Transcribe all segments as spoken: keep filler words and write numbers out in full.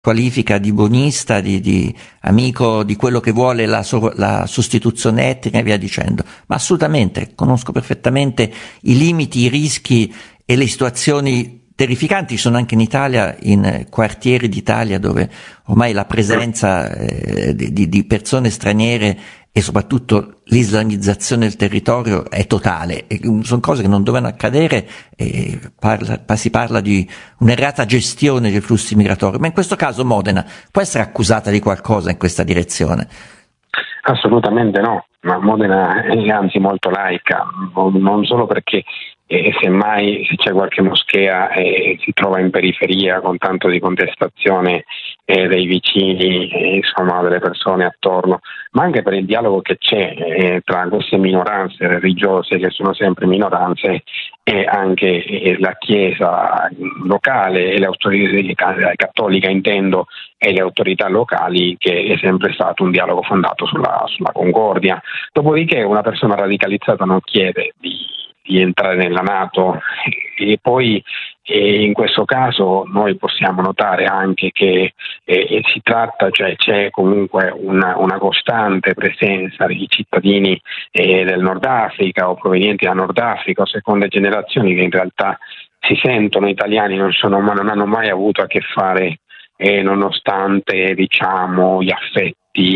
qualifica di buonista, di, di amico di quello che vuole la, so, la sostituzione etnica e via dicendo, ma assolutamente conosco perfettamente i limiti, i rischi e le situazioni terrificanti. Ci sono anche in Italia, in quartieri d'Italia dove ormai la presenza eh, di, di persone straniere e soprattutto l'islamizzazione del territorio è totale, e sono cose che non dovevano accadere, e parla, si parla di un'errata gestione dei flussi migratori, ma in questo caso Modena può essere accusata di qualcosa in questa direzione? Assolutamente no, ma Modena è anzi molto laica, non solo perché e semmai se c'è qualche moschea e si trova in periferia con tanto di contestazione eh, dei vicini, eh, insomma delle persone attorno, ma anche per il dialogo che c'è eh, tra queste minoranze religiose, che sono sempre minoranze, e anche eh, la Chiesa locale e le autorità cattolica, intendo, e le autorità locali, che è sempre stato un dialogo fondato sulla, sulla concordia. Dopodiché una persona radicalizzata non chiede di di entrare nella NATO, e poi eh, in questo caso noi possiamo notare anche che eh, si tratta, cioè c'è comunque una, una costante presenza di cittadini eh, del Nord Africa o provenienti da Nord Africa o seconde generazioni che in realtà si sentono italiani, non, sono, ma non hanno mai avuto a che fare eh, nonostante diciamo gli affetti,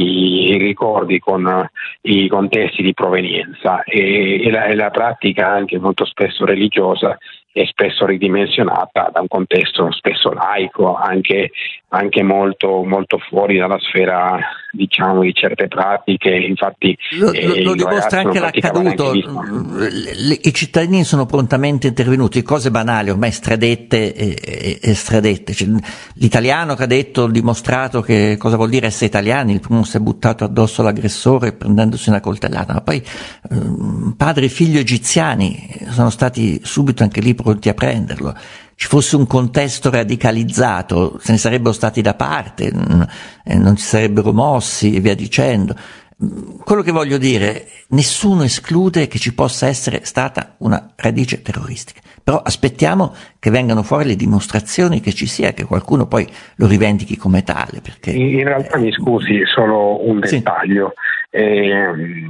i ricordi con i contesti di provenienza, e, e, la, e la pratica anche molto spesso religiosa è spesso ridimensionata da un contesto spesso laico, anche, anche molto, molto fuori dalla sfera diciamo di certe pratiche. Infatti lo, eh, lo dimostra anche l'accaduto, anche i cittadini sono prontamente intervenuti, cose banali ormai stradette e, e, e stradette, cioè, l'italiano che ha detto, dimostrato che cosa vuol dire essere italiani, il primo si è buttato addosso all'aggressore prendendosi una coltellata, ma poi eh, padre e figlio egiziani sono stati subito anche lì pronti a prenderlo. Ci fosse un contesto radicalizzato, se ne sarebbero stati da parte, non si sarebbero mossi e via dicendo. Quello che voglio dire, nessuno esclude che ci possa essere stata una radice terroristica, però aspettiamo che vengano fuori le dimostrazioni che ci sia, che qualcuno poi lo rivendichi come tale, perché in realtà, mi scusi, solo un dettaglio. Sì. Eh,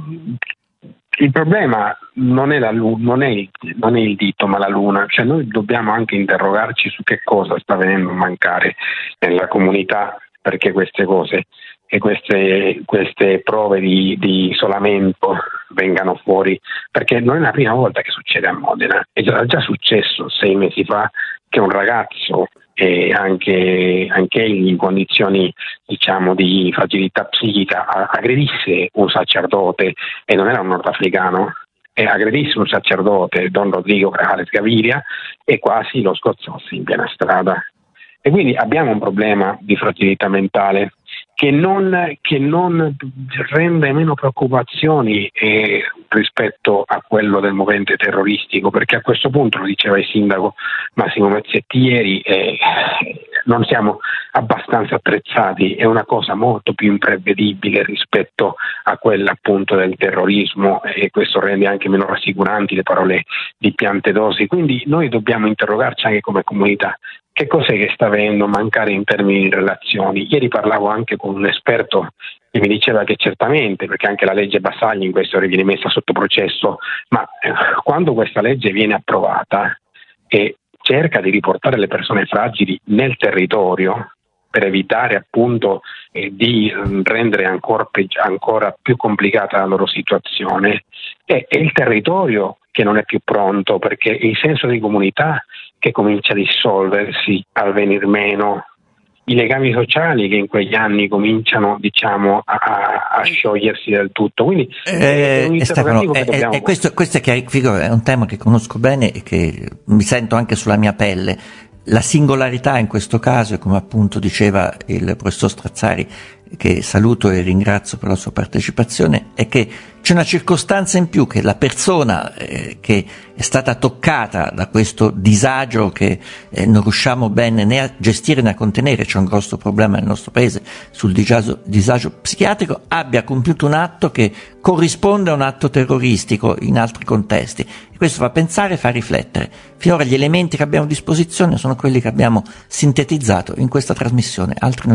Il problema non è, la, non, è il, non è il dito ma la luna, cioè noi dobbiamo anche interrogarci su che cosa sta venendo a mancare nella comunità perché queste cose e queste, queste prove di, di isolamento vengano fuori, perché non è la prima volta che succede a Modena, è già, è già successo sei mesi fa che un ragazzo e anche, anche egli in condizioni diciamo di fragilità psichica aggredisse un sacerdote, e non era un nordafricano, e aggredisse un sacerdote, Don Rodrigo Grajales Gaviria, e quasi lo scozzasse in piena strada. E quindi abbiamo un problema di fragilità mentale che non, che non rende meno preoccupazioni eh, rispetto a quello del movente terroristico, perché a questo punto, lo diceva il sindaco Massimo Mezzetti ieri, eh, non siamo abbastanza attrezzati, è una cosa molto più imprevedibile rispetto a quella appunto del terrorismo, e questo rende anche meno rassicuranti le parole di Piantedosi. Quindi noi dobbiamo interrogarci anche come comunità. Che cos'è che sta venendo a mancare in termini di relazioni? Ieri parlavo anche con un esperto che mi diceva che certamente, perché anche la legge Bassagli in questo viene messa sotto processo, ma eh, quando questa legge viene approvata e cerca di riportare le persone fragili nel territorio per evitare appunto eh, di rendere ancora, peggi- ancora più complicata la loro situazione, è, è il territorio che non è più pronto, perché è il senso di comunità che comincia a dissolversi, a venir meno, i legami sociali che in quegli anni cominciano diciamo a, a sciogliersi del tutto. Quindi eh, è un Stefano, che eh, dobbiamo... eh, questo, questo è, chiaro, è un tema che conosco bene e che mi sento anche sulla mia pelle. La singolarità in questo caso, e come appunto diceva il professor Strazzari, che saluto e ringrazio per la sua partecipazione, è che c'è una circostanza in più, che la persona eh, che è stata toccata da questo disagio che eh, non riusciamo bene né a gestire né a contenere, c'è un grosso problema nel nostro paese sul disagio, disagio psichiatrico, abbia compiuto un atto che corrisponde a un atto terroristico in altri contesti. E questo fa pensare, fa riflettere. Finora gli elementi che abbiamo a disposizione sono quelli che abbiamo sintetizzato in questa trasmissione, altri non